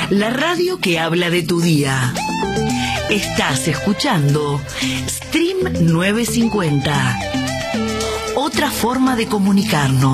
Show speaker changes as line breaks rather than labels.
La radio que habla de tu día. Estás escuchando Stream 950. Otra forma de comunicarnos.